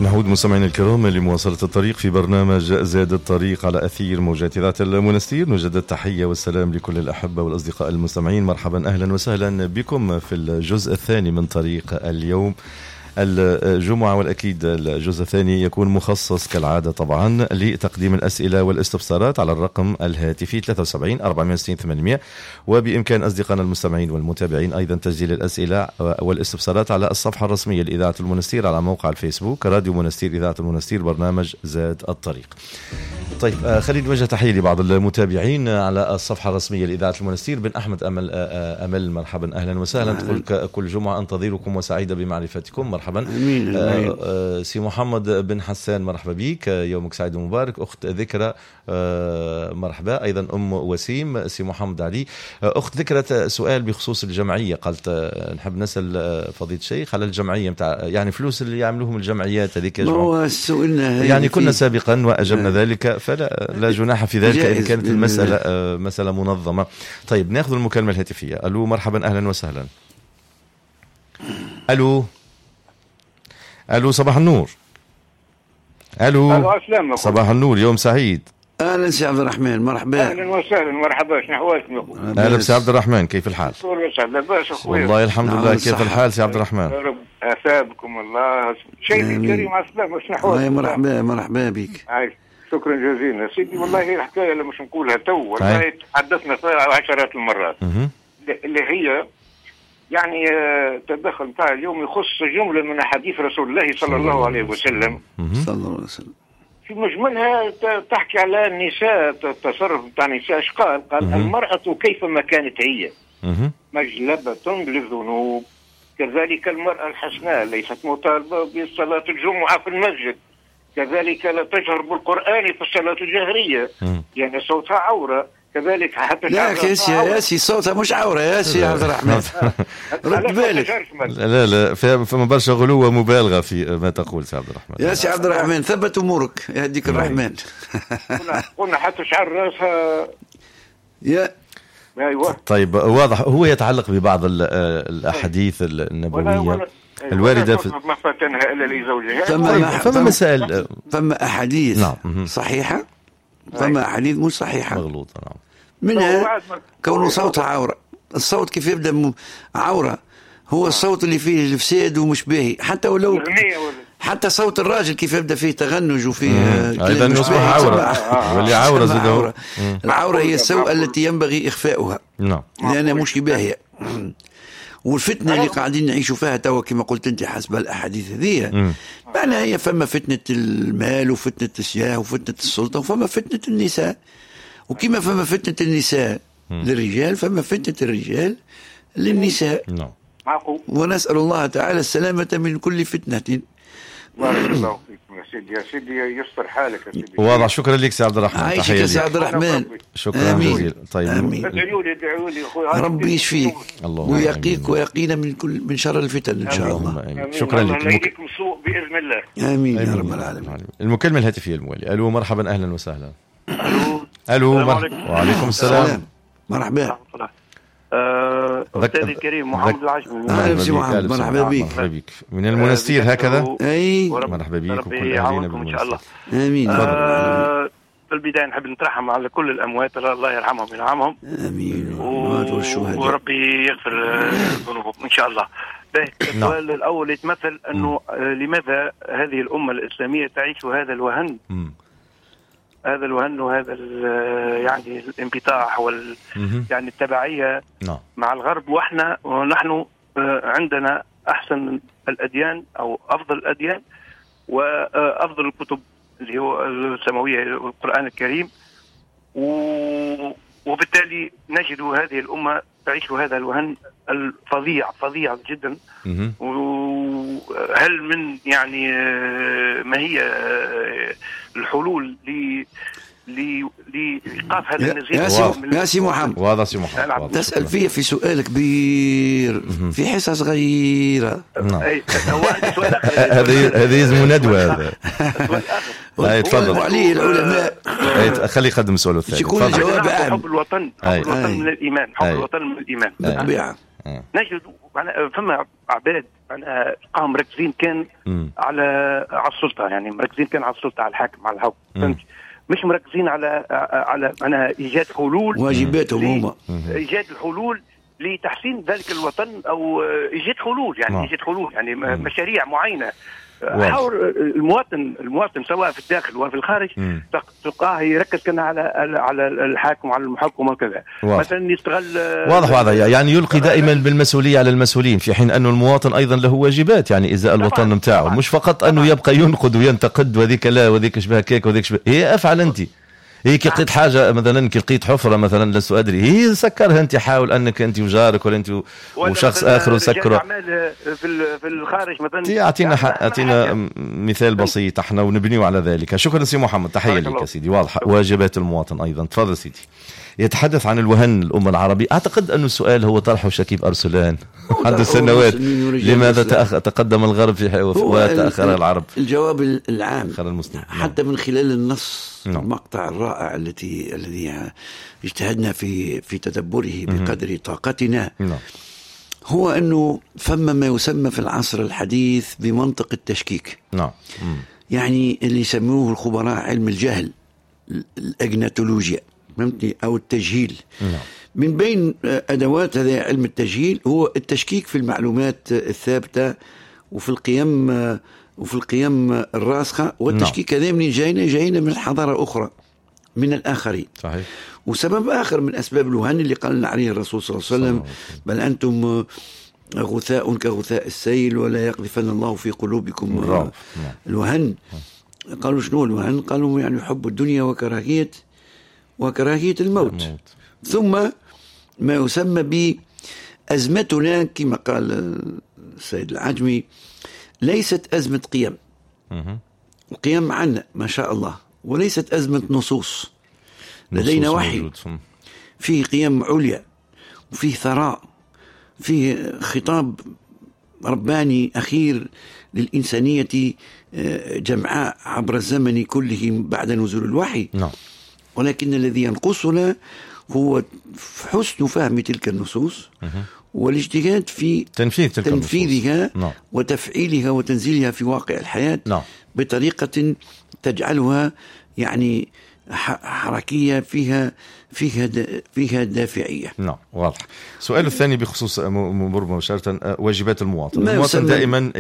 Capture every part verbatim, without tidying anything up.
نعود مستمعينا الكرام لمواصلة الطريق في برنامج زاد الطريق على أثير موجات إذاعة المنستير. نجدد التحية والسلام لكل الأحبة والأصدقاء المستمعين. مرحبا أهلا وسهلا بكم في الجزء الثاني من طريق اليوم الجمعة، والأكيد الجزء الثاني يكون مخصص كالعادة طبعا لتقديم الأسئلة والاستفسارات على الرقم الهاتفي ثلاثة وسبعين أربعمائة وستين ثمانمائة، وبإمكان أصدقائنا المستمعين والمتابعين أيضا تسجيل الأسئلة والاستفسارات على الصفحة الرسمية لإذاعة المنستير على موقع الفيسبوك راديو منستير إذاعة المنستير برنامج زاد الطريق. طيب خلينا نوجه تحية لبعض المتابعين على الصفحة الرسمية لإذاعة المنستير. بن أحمد أمل أمل مرحبا أهلا وسهلا، تقول كل جمعة أنتظركم وسعيدة بمعرفتكم. مرحبا. أمين. آه آه سي محمد بن حسان مرحبا بك، يومك سعيد ومبارك. أخت ذكرى آه مرحبا أيضا. أم وسيم سي محمد علي. آه أخت ذكرى سؤال بخصوص الجمعية، قالت آه نحب نسأل آه فضيلة الشيخ على الجمعية متاع يعني فلوس اللي يعملوهم الجمعيات هذيك يا جماعة. يعني كنا سابقا وأجبنا آه. ذلك، فلا لا جناح في ذلك إن كانت المسألة آه مسألة منظمة. طيب نأخذ المكالمة الهاتفية. ألو مرحبا أهلا وسهلا. ألو ألو صباح النور. ألو صباح النور، يوم سعيد. أهلا سي عبد الرحمن، مرحبا. أهلا وسهلا، مرحبا. شنو أحوالكم يا أخوي؟ أهلا سي عبد الرحمن، كيف الحال؟ لاباس أخوي. والله الحمد لله. كيف الحال سي عبد الرحمن؟ يا رب أثابكم الله. شيخ الكريم على السلامة. شنو أحوالك؟ مرحبا مرحبا بك. شكرا جزيلا سيدي. والله الحكاية اللي مش نقولها تو، والله تحدثنا فيها عشرات المرات، اللي هي يعني التدخل بتاع اليوم يخص جملة من أحاديث رسول الله صلى الله عليه وسلم صلى الله عليه وسلم. في مجملها تحكي على النساء، التصرف بتاع النساء. ايش قال؟ قال المرأة كيفما كانت هي مجلبة للذنوب، كذلك المرأة الحسناء ليست مطالبة بصلاة الجمعة في المسجد، كذلك لا تجهر بالقرآن في الصلاة الجهرية، يعني صوتها عورة، كذلك حتى لا ياسي ياسي صوتها مش عورة ياسي عبد الرحمن. رد بالك. لا لا فما برشا غلو ومبالغة في ما تقول سي عبد الرحمن. ياسي عبد الرحمن ثبت أمورك يهديك الرحمن. قلنا حتى شعر راسها يا أيوة. طيب واضح هو يتعلق ببعض الأحاديث النبوية الواردة في ما فتنها إلا لزوجها. فما فما مسائل فما أحاديث نعم. صحيحة، فما أحاديث مش صحيحة مغلوطة. نعم. منها كونه صوتها عورة. الصوت كيف يبدأ عورة؟ هو الصوت اللي فيه الفساد ومش باهي، حتى ولو حتى صوت الراجل كيف يبدأ فيه تغنج وفيه أيضا يصبح عورة. واللي عورة زده. العورة هي السوء التي ينبغي إخفاؤها نعم، لأنها مش باهية. والفتنة اللي قاعدين نعيشوا فيها توا كما قلت أنت حسب الأحاديث هذه، معناها هي فما فتنة المال وفتنة السياح وفتنة السلطة، وفما فتنة النساء. وكما فما فتنة النساء للرجال فما فتنة الرجال للنساء. ونسأل الله تعالى السلامة من كل فتنة. بارك الله فيكم يا سيدي. يا سيدي يستر حالك يا سيدي. واضح. شكرا لك سي عبد الرحمن. عايشك يا سي عبد الرحمن. شكرا جزيلا. طيب ادعوا لي ادعوا لي ربي يشفيك ويقيك ويقينا من كل من شر الفتن ان شاء الله. آمين. شكرا لك. الله يجيكم سوء باذن الله. امين يا رب العالمين. المكالمة الهاتفية الموالي. الو مرحبا اهلا وسهلا. الو الو وعليكم السلام. مرحبا. أستاذ الكريم محمد العجمي. أهلا بك محمد، مرحبا بك. من المنستير هكذا. أي مرحبا بك وكل أهلنا بالمنستير إن شاء الله. آمين. آه في البداية نحب نترحم على كل الأموات، الله يرحمهم ويرحمهم. آمين. وربي يغفر ذنوبهم إن شاء الله. السؤال الأول يتمثل أنه لماذا هذه الأمة الإسلامية تعيش هذا الوهن؟ هذا الوهن وهذا يعني الانفتاح وال يعني التبعية no. مع الغرب، واحنا ونحن عندنا احسن الاديان او افضل الاديان وافضل الكتب اللي هو السماوية والقرآن الكريم، وبالتالي نجد هذه الأمة تعيش هذا الوهن الفظيع فظيع جدا. وهل من يعني ما هي الحلول ل لإيقاف هذا النزيف؟ يا سي محمد واضح سي محمد تسأل فيه في سؤال كبير في حصة صغيرة. هذه هذه اسمه ندوة. هذا اي تفضل عليه العلماء. خلي يقدم سؤاله الثاني. يكون الجواب عام. حب الوطن، حب الوطن من الإيمان، حب الوطن من الإيمان. بالطبيعة نجد فما عباد أنا قام مركزين كان م. على على السلطة، يعني مركزين كان على السلطة، على الحاكم، على الحكم، فهمت؟ مش مركزين على على أنا إيجاد حلول، واجباتهم هما إيجاد الحلول لتحسين ذلك الوطن، أو إيجاد حلول، يعني إيجاد حلول، يعني م. مشاريع معينة. حاول المواطن المواطن سواء في الداخل وفي الخارج تلقاه يركز كان على على الحاكم وعلى المحكم وكذا، مثلا يستغل. واضح واضح يعني يلقي دائما بالمسؤوليه على المسؤولين، في حين انه المواطن ايضا له واجبات، يعني ازاء الوطن نتاعو، مش فقط انه يبقى ينقد وينتقد وذيك لا وذيك شبه كيك وذيك شبه. هي افعل انت، هي كي لقيت حاجه مثلا، كي لقيت حفره مثلا لست ادري، هي سكرها انت، حاول انك انت وجارك ولا انت وشخص اخر وسكره. في في الخارج مثلا اعطينا اعطينا مثال بسيط احنا ونبنيه على ذلك. شكرا سي محمد، تحيه لك يا سيدي. واضح واجبات المواطن ايضا. تفضل سيدي. يتحدث عن الوهن الأمة العربية. أعتقد أن السؤال هو طرحه شكيب أرسلان عنده سنوات، لماذا تقدم الغرب في وتأخر العرب؟ الجواب العام حتى من خلال النص المقطع الرائع التي الذي اجتهدنا في في تدبره بقدر طاقتنا، هو أنه فما ما يسمى في العصر الحديث بمنطق التشكيك. نعم. يعني اللي يسموه الخبراء علم الجهل، الأجنتولوجيا، فهمتني، أو التجهيل. نعم. من بين أدوات هذا علم التجهيل هو التشكيك في المعلومات الثابتة وفي القيم وفي القيم الراسخة، والتشكيك هذا من جاينا جاينا من حضارة أخرى من الآخرين. صحيح. وسبب آخر من أسباب الوهن اللي قال عليه الرسول صلى الله عليه وسلم: بل أنتم غثاء كغثاء السيل ولا يقذفن الله في قلوبكم الوهن. قالوا شنو الوهن؟ قالوا يعني حب الدنيا وكراهية وكراهية الموت. الموت. ثم ما يسمى بأزمتنا كما قال السيد العجمي ليست أزمة قيم، القيم عنا ما شاء الله، وليست أزمة نصوص. لدينا وحي فيه قيم عليا وفيه ثراء، فيه خطاب رباني أخير للإنسانية جمعاء عبر الزمن كله بعد نزول الوحي. نعم. ولكن الذي ينقصنا هو حسن فهم تلك النصوص والاجتهاد في تنفيذ تلك تنفيذها نعم. وتفعيلها وتنزيلها في واقع الحياة. نعم. بطريقة تجعلها يعني حركية فيها فيها فيها دافعية. نعم واضح. السؤال الثاني بخصوص مباشرة واجبات المواطن. المواطن دائما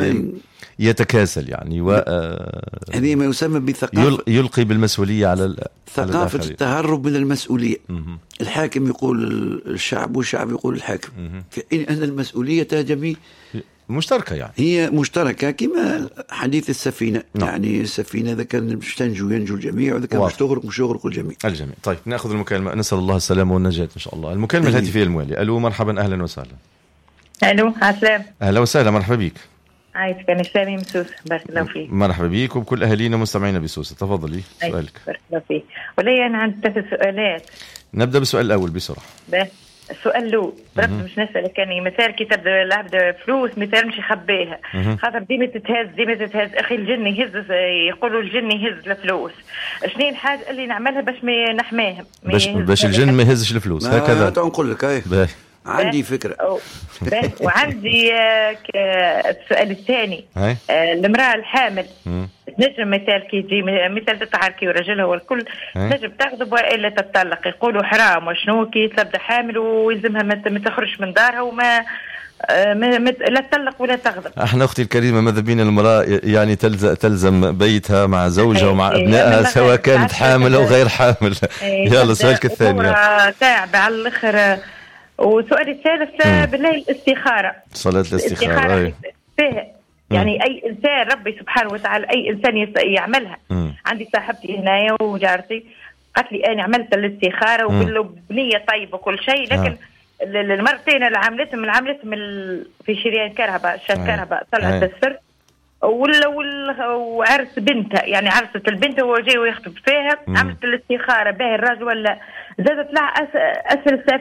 يتكاسل يعني و هذه ما يسمى بثقافة يلقي بالمسؤولية على ثقافة التهرب من المسؤولية. م- الحاكم يقول الشعب والشعب يقول الحاكم، في أن المسؤولية تجب مشتركة، يعني هي مشتركة كما حديث السفينة. نعم. يعني السفينة إذا كان مش تنجو ينجو الجميع، وإذا كان مش تغرق مش يغرق الجميع الجميع. طيب نأخذ المكالمة، نسأل الله السلامة والنجاة إن شاء الله. المكالمة الهاتفية الموالية. ألو مرحبا، أهلا وسهلا. ألو عسلام. أهلا وسهلا، مرحبا بيك. عايز كان سامي من سوسة، بارك الله فيك. مرحبا بيك وبكل أهالينا مستمعينا بسوسة. تفضلي سؤالك. بارك الله فيك. ولي أنا عندي ثلاث سؤالات. نبدأ بالسؤال الأول بسرعة. بس السؤال الأول بربط مش نسأل كان مثال كتاب العبد فلوس مثال مش يخبيها، خاطر ديما تتهز ديما تتهز أخي الجن يهز، يقولوا الجن يهز الفلوس. شنو الحاجة اللي نعملها باش ما نحماها باش باش الجن ما يهزش الفلوس؟ هكذا نقول لك. أيه عندي فكرة. وعندي السؤال الثاني، المرأة الحامل نجم مثال كي يجي مثال تتعاركي ورجلها والكل نجم تغضب وإلا تطلق، يقولوا حرام وشنو كي تبدا حامل ويلزمها ما تخرج من دارها وما ما لا تطلق ولا تغضب. احنا اختي الكريمه ماذا بينا المراه يعني تلزم تلزم بيتها مع زوجها ومع ابنائها سواء كانت حامل او غير حامل. يلا سؤالك الثاني. تعب على الاخر. وسؤال الثالث بالله الاستخاره، صلاه الاستخاره فيها يعني اي انسان ربي سبحانه وتعالى اي انسان يعملها. مم. عندي صاحبتي هنايا وجارتي قالت لي انا عملت الاستخاره وبنيه طيبه وكل شيء، لكن آه. المرتين اللي عملتهم اللي عملتهم في شريان كهرباء شات آه. كهرباء طلعت آه. السر ولا وعرس بنتها، يعني عرست البنت وهو جاي ويخطب فيها. مم. عملت الاستخاره باهي الراجل ولا زاد طلع اسفل السافلي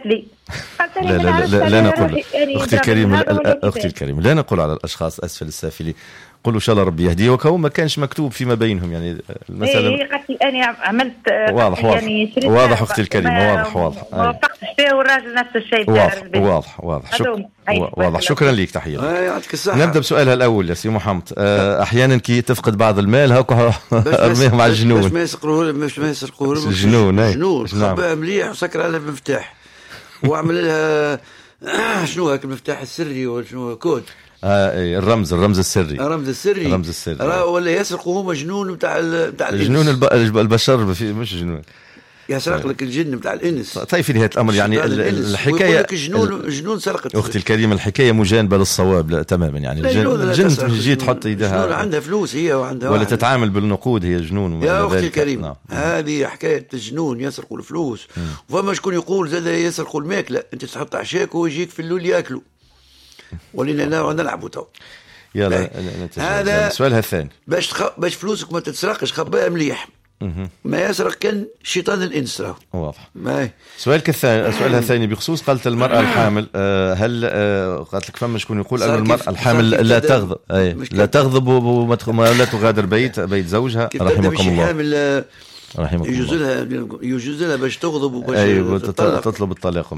لا لا لا, لا, لا نقول أختي الكريمة، أختي الكريمة لا نقول على الأشخاص أسفل السافلين، قولوا إن شاء الله ربي يهديك، وما كانش مكتوب فيما بينهم يعني المسألة. إيه قلت لي أنا عملت واضح يعني واضح واضح أختي الكريمة، واضح واضح ما وفقتش فيه، والراجل نفس الشيء. واضح واضح واضح شكرا واضح. شكرا لك، تحية. يعطيك الصحة. نبدأ بسؤالها الأول يا سي محمد. أحيانا كي تفقد بعض المال هكا أرميه مع الجنون، باش ما يسرقوه باش ما يسرقوه الجنون. جنون خبأ مليح وسكر على المفتاح واعمل لها شنو هاك المفتاح السري ولا شنو كود. آه الرمز الرمز السري الرمز السري الرمز السري ولا يسرقوا هما جنون بتاع بتاع الجنون البشر مش جنون، يسرق لك الجن بتاع الانس. طيب في نهايه الامر يعني الحكايه جنون جنون سرقت. اختي الكريمه الحكايه مجانبه للصواب لا تماما يعني. الجن تجي تحط يدها، عندها فلوس هي وعندها ولا تتعامل بالنقود، هي جنون يا اختي الكريمه. نعم. هذه حكايه الجنون يسرقوا الفلوس، وفما شكون يقول زاد يسرقوا الماكله، انت تحط عشاك ويجيك في الليل ياكلوا ولينا نلعبوا تو. يلا هذا سؤالها الثاني. باش تخ... باش فلوسك ما تتسرقش خباها مليح. ما يسرق كان شيطان الانس راه واضح. ما سؤالك الثاني، سؤالها الثاني بخصوص قالت المرأة الحامل، هل قالت لك فما شكون يقول أن المرأة الحامل لا تغضب لا تغضب وما لا تغادر بيت بيت زوجها رحمكم الله. حامل رحمكم يجوز لها يجوز لها باش تغضب وباش أيوة تطلب الطلاق.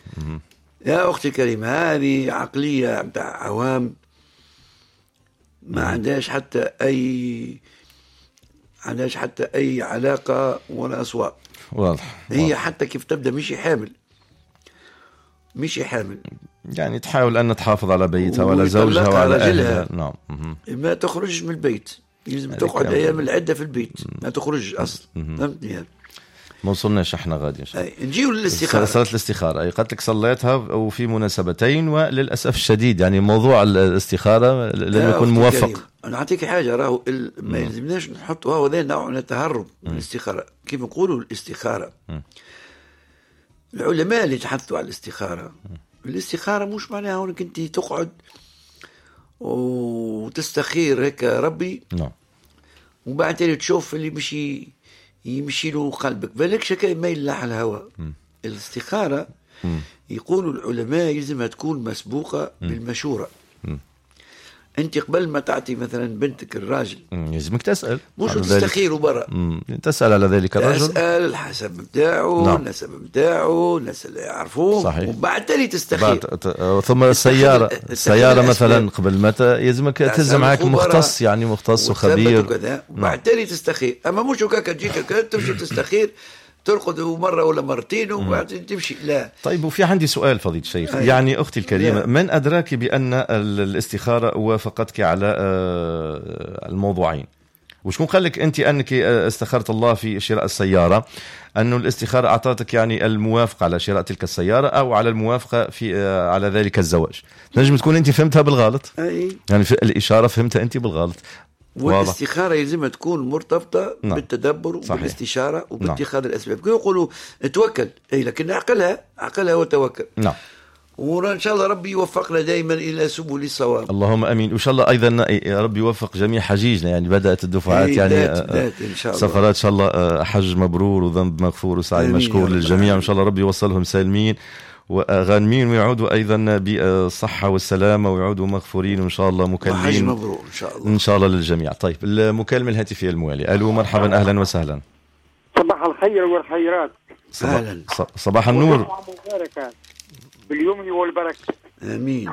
يا أختي الكريمة هذه عقلية متاع عوام ما عندهاش حتى أي عندهاش حتى أي علاقة ولا أسواق. واضح. هي واضح. حتى كيف تبدأ مشي حامل مشي حامل يعني تحاول أن تحافظ على بيتها وعلى زوجها وعلى أهلها. نعم. ما تخرج من البيت، لازم تقعد أيام العدة في البيت، ما تخرج أصلا. فهمتني؟ ما وصلناش احنا غادي ان شاء الله. نجيو للاستخاره. صلاه الاستخاره اي قالت لك صليتها وفي مناسبتين، وللاسف الشديد يعني موضوع الاستخاره لم يكن موفق. كريم. انا اعطيك حاجه، راهو ما يلزمناش نحط هو ذا نوع من التهرب من الاستخاره. كيف نقولوا الاستخاره م. العلماء اللي تحدثوا على الاستخاره م. الاستخاره مش معناها انك انت تقعد وتستخير هيك ربي نعم وبعدين تشوف اللي مشي يمشي له قلبك بالك شكاية ميل على الهواء. الاستخارة م. يقولوا العلماء يلزمها تكون مسبوقة م. بالمشورة. م. أنت قبل ما تعطي مثلا بنتك الراجل يلزمك تسأل، مش تستخيره برا، تسأل على ذلك الرجل، تسأل الحسب بتاعه نعم. النسب بتاعه، الناس اللي يعرفوه، وبعد تالي تستخير. ثم السيارة السيارة مثلا قبل متى يلزمك تلزم معك مختص يعني مختص وخبير وكذا، وبعد تالي تستخير. أما مش هكاك تجيك تمشي تستخير ترقد مرة ولا مرتين وبعدين تمشي. لا. طيب وفي عندي سؤال فضيلة الشيخ. أيه. يعني أختي الكريمة، من أدراك بأن الاستخارة وافقتك على الموضوعين؟ وشكون قال لك أنت أنك استخرت الله في شراء السيارة، أنه الاستخارة أعطتك يعني الموافقة على شراء تلك السيارة أو على الموافقة في على ذلك الزواج؟ نجم تكون أنت فهمتها بالغلط. أيه. يعني في الإشارة فهمتها أنت بالغلط. والاستخارة يلزمها تكون مرتبطة نعم. بالتدبر وبالاستشارة وباتخاذ نعم. الأسباب. كي يقولوا توكل أي لكن عقلها عقلها وتوكل. نعم. وإن شاء الله ربي يوفقنا دائما إلى سبل الصواب. اللهم أمين. وإن شاء الله أيضا ربي يوفق جميع حجيجنا، يعني بدأت الدفعات يعني دات دات إن شاء الله. سفرات إن شاء الله حج مبرور وذنب مغفور وسعي مشكور للجميع، وإن شاء الله ربي يوصلهم سالمين وغانمين ويعودوا أيضا بالصحة والسلامة ويعودوا مغفورين وإن شاء الله مكلمين. حج مبرور إن شاء الله. إن شاء الله للجميع. طيب المكالمة الهاتفية الموالية. ألو مرحبا أهلا وسهلا. صباح الخير والخيرات. أهلا. صباح النور. باليمن والبركة. آمين.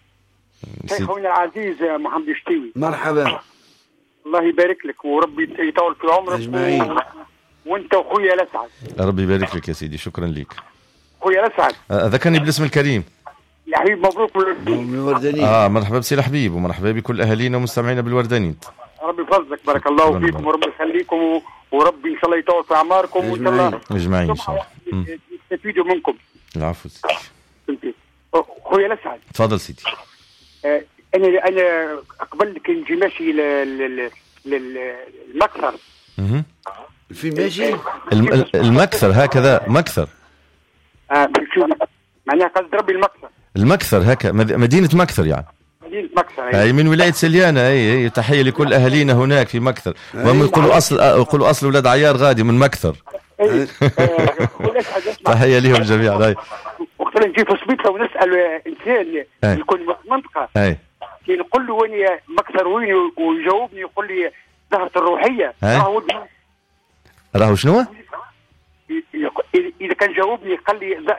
شيخنا العزيز محمد الشتيوي. مرحبا. الله يبارك لك وربي يطول في عمرك. أجمعين. و... وأنت وأخويا الأسعد. ربي يبارك لك يا سيدي، شكرا لك. أخويا الأسعد. ذكرني بالاسم الكريم. يا حبيب مبروك من الوردانين. آه مرحبا بسي الحبيب ومرحبا بكل أهالينا ومستمعينا بالوردانين. ربي يفضلك، بارك الله فيكم وربي يخليكم و... وربي إن شاء الله يطول في أعماركم وإن شاء الله أجمعين إن شاء الله يستفيدوا منكم. العفو سيدي. أخويا الأسعد. تفضل سيدي. آه أنا أنا قبل كنجي ماشي لل للمكثر. اها. في ماشي؟ المكثر هكذا مكثر. اه شو معناها قصد ربي المكثر. المكثر هكا مدينة مكثر يعني. مدينة مكثر. أي من ولاية سليانة. أي أي تحية لكل أهالينا هناك في مكثر. وهم يقولوا أصل يقولوا أصل ولاد عيار غادي من مكثر. أي. تحية لهم جميعا. مثلا نجي في سبيطه ونسال انسان يكون في منطقه كي نقول له وين مكثر وين ويجاوبني يقول لي ظهرت الروحيه راهو راهو شنو؟ اذا كان جاوبني قال لي